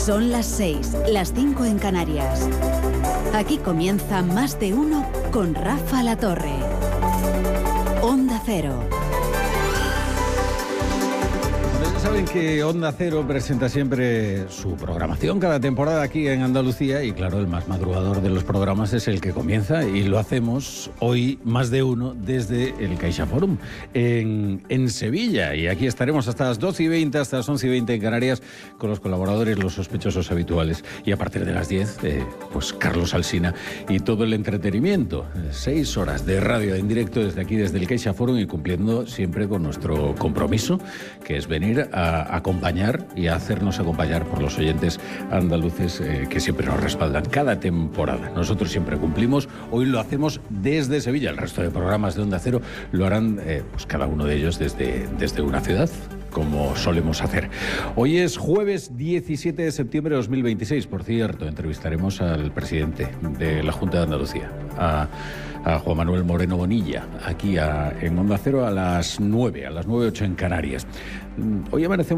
Son las 6, las 5 en Canarias. Aquí comienza Más de Uno con Rafa La Torre. Onda Cero. Saben que Onda Cero presenta siempre su programación cada temporada aquí en Andalucía y claro, el más madrugador de los programas es el que comienza y lo hacemos hoy Más de Uno desde el CaixaForum en Sevilla y aquí estaremos hasta las 12:20, hasta las 11:20 en Canarias con los colaboradores, los sospechosos habituales y a partir de las 10 pues Carlos Alsina y todo el entretenimiento. 6 horas de radio en directo desde aquí, desde el CaixaForum y cumpliendo siempre con nuestro compromiso que es venir a acompañar y a hacernos acompañar por los oyentes andaluces que siempre nos respaldan cada temporada. Nosotros siempre cumplimos, hoy lo hacemos desde Sevilla, el resto de programas de Onda Cero lo harán pues cada uno de ellos desde una ciudad, como solemos hacer. Hoy es jueves 17 de septiembre de 2026, por cierto, entrevistaremos al presidente de la Junta de Andalucía, a Juan Manuel Moreno Bonilla, aquí en Onda Cero a las 9:08 en Canarias. Hoy amanecemos